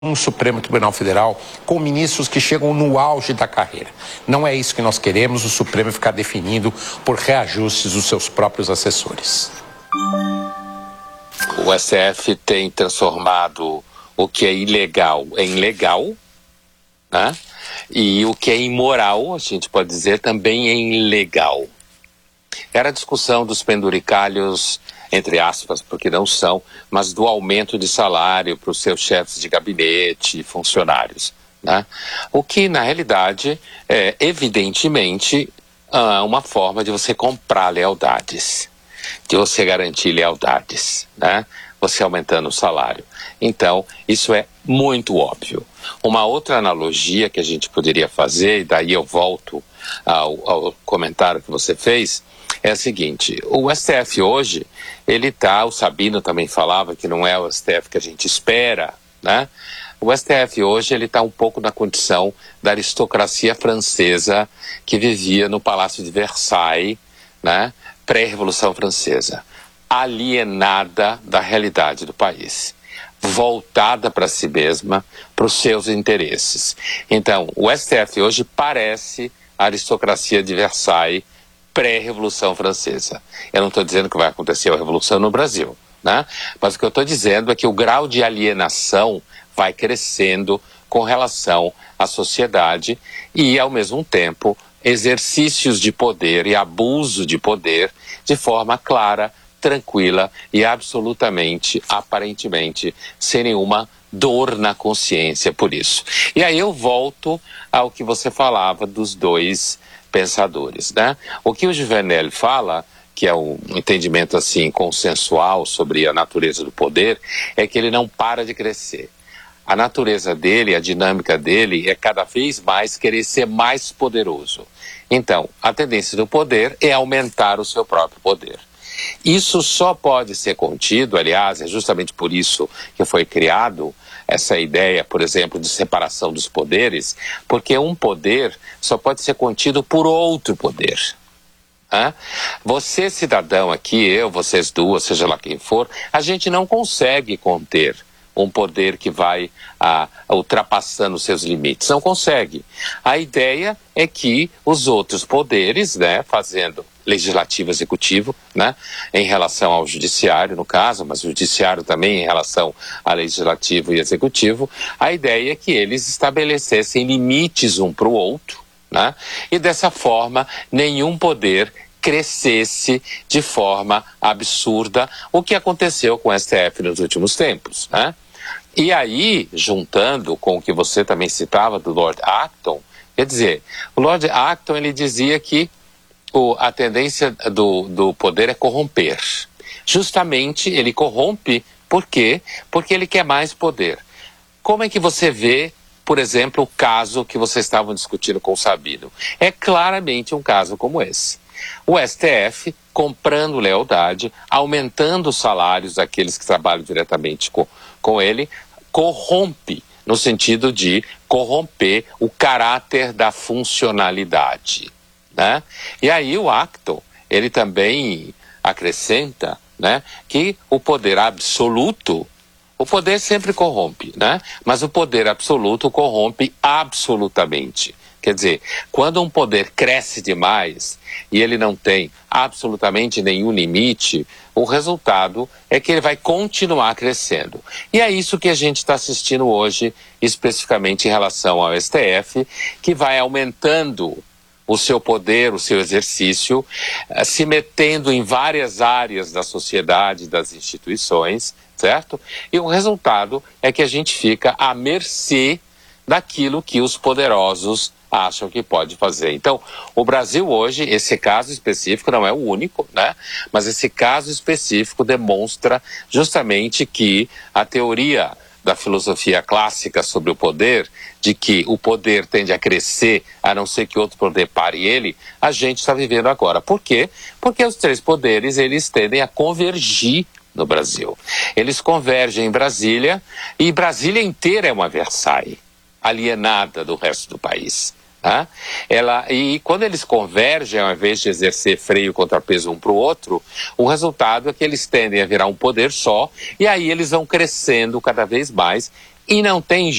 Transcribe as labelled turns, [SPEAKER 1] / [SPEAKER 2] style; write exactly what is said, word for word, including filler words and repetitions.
[SPEAKER 1] um Supremo Tribunal Federal com ministros que chegam no auge da carreira. Não é isso que nós queremos, o Supremo ficar definido por reajustes dos seus próprios assessores.
[SPEAKER 2] O S T F tem transformado o que é ilegal em legal, né? E o que é imoral, a gente pode dizer, também em legal. Era a discussão dos penduricalhos, entre aspas, porque não são, mas do aumento de salário para os seus chefes de gabinete e funcionários, né? O que, na realidade, é evidentemente uma forma de você comprar lealdades, de você garantir lealdades, né? Você aumentando o salário. Então, isso é muito óbvio. Uma outra analogia que a gente poderia fazer, e daí eu volto ao, ao comentário que você fez, é a seguinte: o S T F hoje, ele está, o Sabino também falava que não é o S T F que a gente espera, né? O S T F hoje, ele está um pouco na condição da aristocracia francesa que vivia no Palácio de Versailles, né? Pré-Revolução Francesa, alienada da realidade do país, voltada para si mesma, para os seus interesses. Então, o S T F hoje parece a aristocracia de Versailles pré-Revolução Francesa. Eu não estou dizendo que vai acontecer a Revolução no Brasil, né? Mas o que eu estou dizendo é que o grau de alienação vai crescendo com relação à sociedade e, ao mesmo tempo, exercícios de poder e abuso de poder de forma clara, tranquila e absolutamente, aparentemente, sem nenhuma dor na consciência por isso. E aí eu volto ao que você falava dos dois pensadores, né? O que o Giovanelli fala, que é um entendimento assim consensual sobre a natureza do poder, é que ele não para de crescer. A natureza dele, a dinâmica dele é cada vez mais querer ser mais poderoso. Então, a tendência do poder é aumentar o seu próprio poder. Isso só pode ser contido, aliás, é justamente por isso que foi criado essa ideia, por exemplo, de separação dos poderes, porque um poder só pode ser contido por outro poder. Hã? Você, cidadão aqui, eu, vocês duas, seja lá quem for, a gente não consegue conter um poder que vai ah, ultrapassando seus limites. Não consegue. A ideia é que os outros poderes, né, fazendo legislativo, executivo, né, em relação ao judiciário, no caso, mas o judiciário também em relação a legislativo e executivo, a ideia é que eles estabelecessem limites um para o outro, né, e dessa forma nenhum poder crescesse de forma absurda, o que aconteceu com o S T F nos últimos tempos, né? E aí, juntando com o que você também citava do Lord Acton, quer dizer, o Lord Acton, ele dizia que o, a tendência do, do poder é corromper. Justamente, ele corrompe, por quê? Porque ele quer mais poder. Como é que você vê, por exemplo, o caso que vocês estavam discutindo com o Sabino? É claramente um caso como esse. O S T F comprando lealdade, aumentando os salários daqueles que trabalham diretamente com, com ele, corrompe, no sentido de corromper o caráter da funcionalidade, né? E aí o Acton, ele também acrescenta, né, que o poder absoluto, o poder sempre corrompe, né? Mas o poder absoluto corrompe absolutamente. Quer dizer, quando um poder cresce demais e ele não tem absolutamente nenhum limite, o resultado é que ele vai continuar crescendo. E é isso que a gente está assistindo hoje, especificamente em relação ao S T F, que vai aumentando o seu poder, o seu exercício, se metendo em várias áreas da sociedade, das instituições, certo? E o resultado é que a gente fica à mercê daquilo que os poderosos acham que pode fazer. Então, o Brasil hoje, esse caso específico não é o único, né? Mas esse caso específico demonstra justamente que a teoria da filosofia clássica sobre o poder, de que o poder tende a crescer a não ser que outro poder pare ele, a gente está vivendo agora. Por quê? Porque os três poderes, eles tendem a convergir no Brasil. Eles convergem em Brasília, e Brasília inteira é uma Versailles, alienada do resto do país. Tá? Ela, e quando eles convergem, ao invés de exercer freio e contrapeso um para o outro, o resultado é que eles tendem a virar um poder só, e aí eles vão crescendo cada vez mais E não tem